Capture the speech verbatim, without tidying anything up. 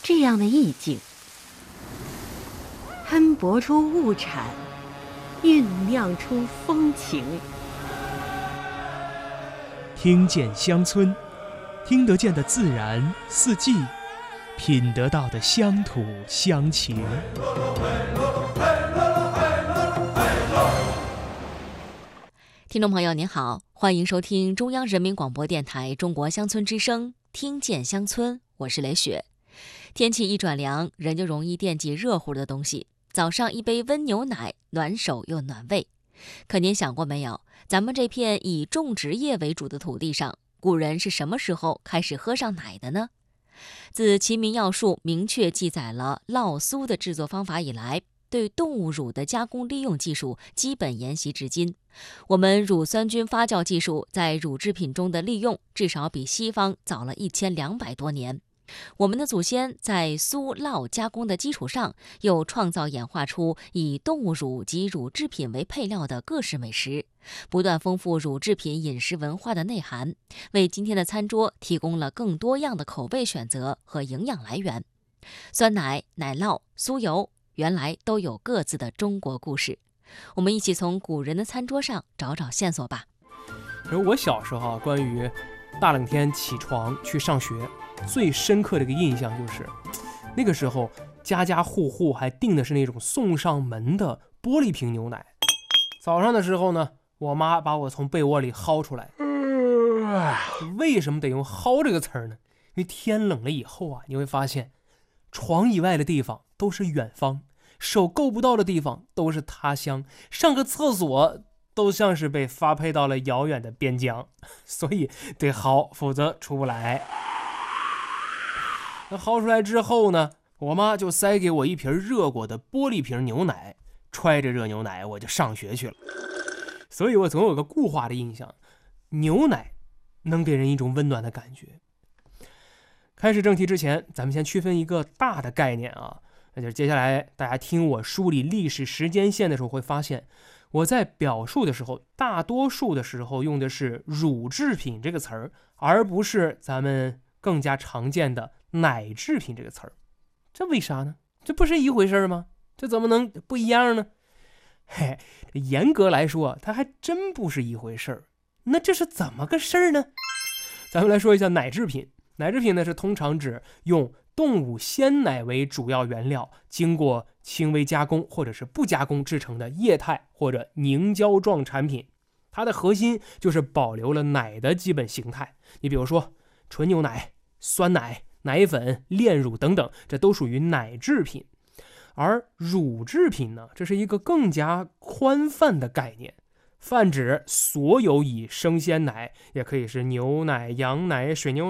这样的意境，喷薄出物产，酝酿出风情。 听见乡村，听得见的自然四季，品得到的乡土乡情。 听众朋友您好，欢迎收听中央人民广播电台中国乡村之声，听见乡村，我是雷雪。天气一转凉，人就容易惦记热乎的东西，早上一杯温牛奶，暖手又暖胃。可您想过没有，咱们这片以种植业为主的土地上，古人是什么时候开始喝上奶的呢？自《齐民要术》明确记载了酪酥的制作方法以来，对动物乳的加工利用技术基本沿袭至今。我们乳酸菌发酵技术在乳制品中的利用，至少比西方早了一千两百多年。我们的祖先在酥酪加工的基础上，又创造演化出以动物乳及乳制品为配料的各式美食，不断丰富乳制品饮食文化的内涵，为今天的餐桌提供了更多样的口味选择和营养来源。酸奶、奶酪、酥油原来都有各自的中国故事，我们一起从古人的餐桌上找找线索吧。 而我小时候啊，关于大冷天起床去上学，最深刻的一个印象就是，那个时候家家户户还订的是那种送上门的玻璃瓶牛奶。早上的时候呢，我妈把我从被窝里薅出来。为什么得用薅这个词儿呢？因为天冷了以后啊，你会发现床以外的地方都是远方，手够不到的地方都是他乡，上个厕所都像是被发配到了遥远的边疆，所以得薅，否则出不来。那薅出来之后呢，我妈就塞给我一瓶热过的玻璃瓶牛奶，揣着热牛奶我就上学去了。所以我总有个固化的印象，牛奶能给人一种温暖的感觉。开始正题之前，咱们先区分一个大的概念啊，那就是接下来大家听我梳理历史时间线的时候会发现，我在表述的时候，大多数的时候用的是乳制品这个词儿，而不是咱们更加常见的奶制品这个词儿。这为啥呢？这不是一回事吗？这怎么能不一样呢？嘿，严格来说，它还真不是一回事儿。那这是怎么个事儿呢？咱们来说一下奶制品。奶制品呢，是通常指用动物鲜奶为主要原料，经过轻微加工或者是不加工制成的液态或者凝胶状产品。它的核心就是保留了奶的基本形态。你比如说纯牛奶、酸奶、奶粉、炼乳等等，这都属于奶制品。而乳制品呢，这是一个更加宽泛的概念，泛指所有以生鲜奶，也可以是牛奶、羊奶、水牛